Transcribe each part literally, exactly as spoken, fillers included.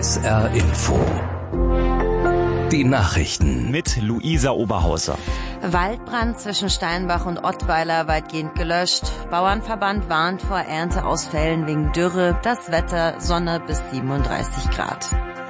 S R Info. Die Nachrichten mit Luisa Oberhauser. Waldbrand zwischen Steinbach und Ottweiler weitgehend gelöscht. Bauernverband warnt vor Ernteausfällen wegen Dürre. Das Wetter Sonne bis siebenunddreißig Grad.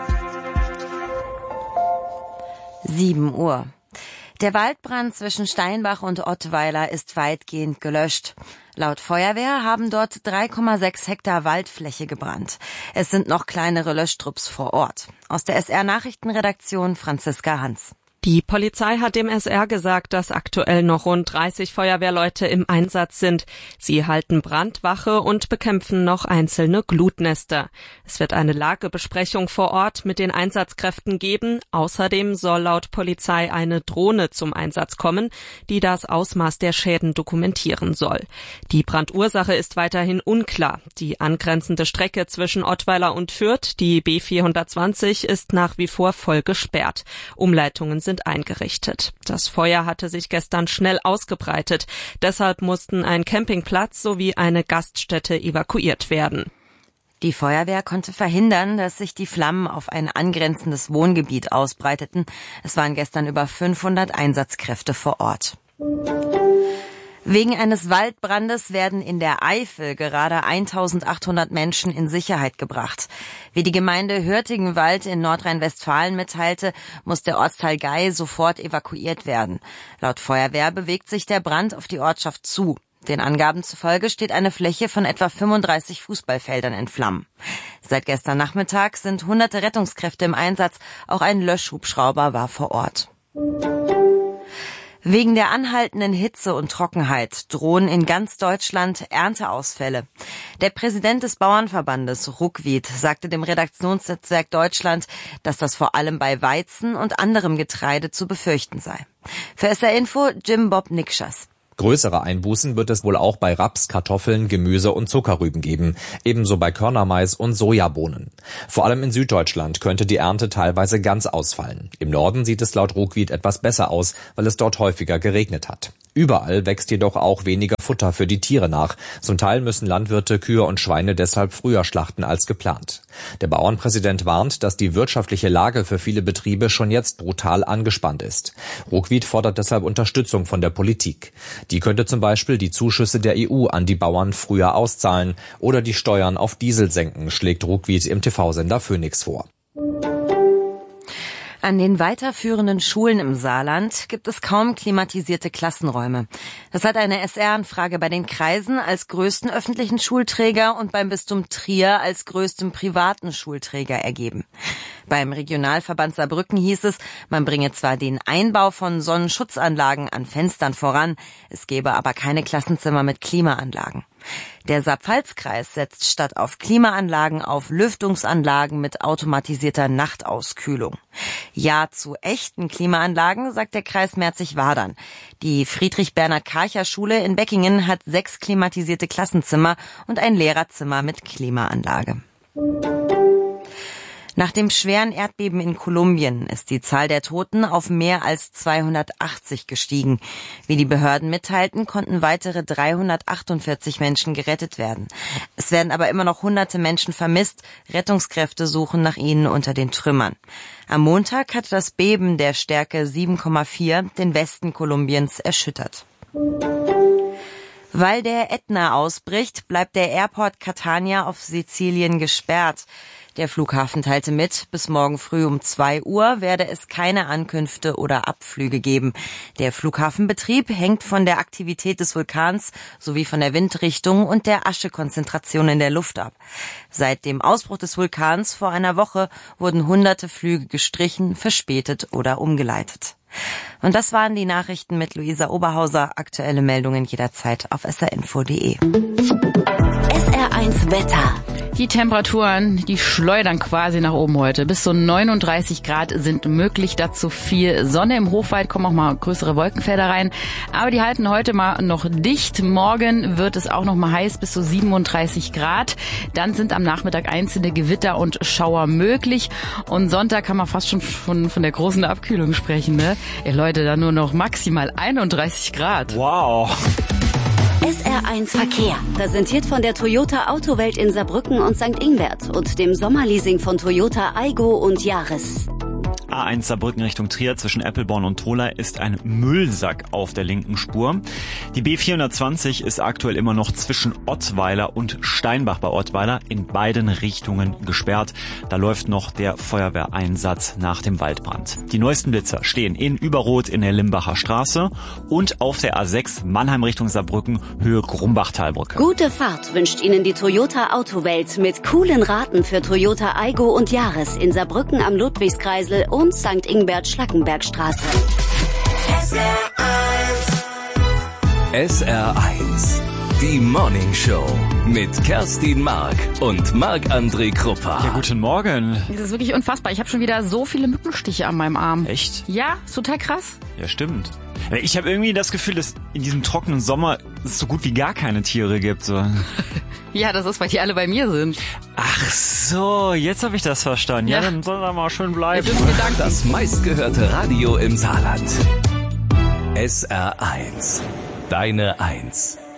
sieben Uhr. Der Waldbrand zwischen Steinbach und Ottweiler ist weitgehend gelöscht. Laut Feuerwehr haben dort drei Komma sechs Hektar Waldfläche gebrannt. Es sind noch kleinere Löschtrupps vor Ort. Aus der S R-Nachrichtenredaktion Franziska Hans. Die Polizei hat dem S R gesagt, dass aktuell noch rund dreißig Feuerwehrleute im Einsatz sind. Sie halten Brandwache und bekämpfen noch einzelne Glutnester. Es wird eine Lagebesprechung vor Ort mit den Einsatzkräften geben. Außerdem soll laut Polizei eine Drohne zum Einsatz kommen, die das Ausmaß der Schäden dokumentieren soll. Die Brandursache ist weiterhin unklar. Die angrenzende Strecke zwischen Ottweiler und Fürth, die B vierhundertzwanzig, ist nach wie vor voll gesperrt. Umleitungen sind sind eingerichtet. Das Feuer hatte sich gestern schnell ausgebreitet. Deshalb mussten ein Campingplatz sowie eine Gaststätte evakuiert werden. Die Feuerwehr konnte verhindern, dass sich die Flammen auf ein angrenzendes Wohngebiet ausbreiteten. Es waren gestern über fünfhundert Einsatzkräfte vor Ort. Wegen eines Waldbrandes werden in der Eifel gerade eintausendachthundert Menschen in Sicherheit gebracht. Wie die Gemeinde Hürtigenwald in Nordrhein-Westfalen mitteilte, muss der Ortsteil Gei sofort evakuiert werden. Laut Feuerwehr bewegt sich der Brand auf die Ortschaft zu. Den Angaben zufolge steht eine Fläche von etwa fünfunddreißig Fußballfeldern in Flammen. Seit gestern Nachmittag sind hunderte Rettungskräfte im Einsatz. Auch ein Löschhubschrauber war vor Ort. Wegen der anhaltenden Hitze und Trockenheit drohen in ganz Deutschland Ernteausfälle. Der Präsident des Bauernverbandes, Ruckwied, sagte dem Redaktionsnetzwerk Deutschland, dass das vor allem bei Weizen und anderem Getreide zu befürchten sei. Für S R Info Jim Bob Nikschas. Größere Einbußen wird es wohl auch bei Raps, Kartoffeln, Gemüse und Zuckerrüben geben, ebenso bei Körnermais und Sojabohnen. Vor allem in Süddeutschland könnte die Ernte teilweise ganz ausfallen. Im Norden sieht es laut Ruckwied etwas besser aus, weil es dort häufiger geregnet hat. Überall wächst jedoch auch weniger Futter für die Tiere nach. Zum Teil müssen Landwirte Kühe und Schweine deshalb früher schlachten als geplant. Der Bauernpräsident warnt, dass die wirtschaftliche Lage für viele Betriebe schon jetzt brutal angespannt ist. Ruckwied fordert deshalb Unterstützung von der Politik. Die könnte zum Beispiel die Zuschüsse der E U an die Bauern früher auszahlen oder die Steuern auf Diesel senken, schlägt Ruckwied im T V-Sender Phoenix vor. An den weiterführenden Schulen im Saarland gibt es kaum klimatisierte Klassenräume. Das hat eine S R-Anfrage bei den Kreisen als größten öffentlichen Schulträger und beim Bistum Trier als größtem privaten Schulträger ergeben. Beim Regionalverband Saarbrücken hieß es, man bringe zwar den Einbau von Sonnenschutzanlagen an Fenstern voran, es gebe aber keine Klassenzimmer mit Klimaanlagen. Der Saar-Pfalz-Kreis setzt statt auf Klimaanlagen auf Lüftungsanlagen mit automatisierter Nachtauskühlung. Ja zu echten Klimaanlagen, sagt der Kreis Merzig-Wadern. Die Friedrich-Bernhard-Karcher-Schule in Beckingen hat sechs klimatisierte Klassenzimmer und ein Lehrerzimmer mit Klimaanlage. Nach dem schweren Erdbeben in Kolumbien ist die Zahl der Toten auf mehr als zweihundertachtzig gestiegen. Wie die Behörden mitteilten, konnten weitere dreihundertachtundvierzig Menschen gerettet werden. Es werden aber immer noch hunderte Menschen vermisst. Rettungskräfte suchen nach ihnen unter den Trümmern. Am Montag hatte das Beben der Stärke sieben Komma vier den Westen Kolumbiens erschüttert. Weil der Ätna ausbricht, bleibt der Airport Catania auf Sizilien gesperrt. Der Flughafen teilte mit, bis morgen früh um zwei Uhr werde es keine Ankünfte oder Abflüge geben. Der Flughafenbetrieb hängt von der Aktivität des Vulkans sowie von der Windrichtung und der Aschekonzentration in der Luft ab. Seit dem Ausbruch des Vulkans vor einer Woche wurden hunderte Flüge gestrichen, verspätet oder umgeleitet. Und das waren die Nachrichten mit Luisa Oberhauser. Aktuelle Meldungen jederzeit auf S R info punkt de. S R eins Wetter. Die Temperaturen, die schleudern quasi nach oben heute. Bis zu neununddreißig Grad sind möglich, dazu viel Sonne. Im Hochwald kommen auch mal größere Wolkenfelder rein. Aber die halten heute mal noch dicht. Morgen wird es auch noch mal heiß, bis zu siebenunddreißig Grad. Dann sind am Nachmittag einzelne Gewitter und Schauer möglich. Und Sonntag kann man fast schon von, von der großen Abkühlung sprechen, ne? Ey Leute, da nur noch maximal einunddreißig Grad. Wow. S R eins Verkehr. Präsentiert von der Toyota Autowelt in Saarbrücken und Sankt Ingbert und dem Sommerleasing von Toyota Aygo und Yaris. A eins Saarbrücken Richtung Trier zwischen Eppelborn und Tholey ist ein Müllsack auf der linken Spur. Die B vierhundertzwanzig ist aktuell immer noch zwischen Ottweiler und Steinbach bei Ottweiler in beiden Richtungen gesperrt. Da läuft noch der Feuerwehreinsatz nach dem Waldbrand. Die neuesten Blitzer stehen in Überroth in der Limbacher Straße und auf der A sechs Mannheim Richtung Saarbrücken Höhe Grumbachtalbrücke. Gute Fahrt wünscht Ihnen die Toyota Autowelt mit coolen Raten für Toyota Aygo und Yaris in Saarbrücken am Ludwigskreisel und Sankt Ingbert Schlackenbergstraße. S R eins. S R eins. Die Morning Show mit Kerstin Mark und Marc-André Kruppa. Ja, guten Morgen. Das ist wirklich unfassbar. Ich habe schon wieder so viele Mückenstiche an meinem Arm. Echt? Ja, ist total krass. Ja, stimmt. Ich habe irgendwie das Gefühl, dass in diesem trockenen Sommer es so gut wie gar keine Tiere gibt. So. Ja, das ist, weil die alle bei mir sind. Ach so, jetzt habe ich das verstanden. Ja, Ja. dann soll er mal schön bleiben. Das meistgehörte Radio im Saarland. S R eins. Deine Eins.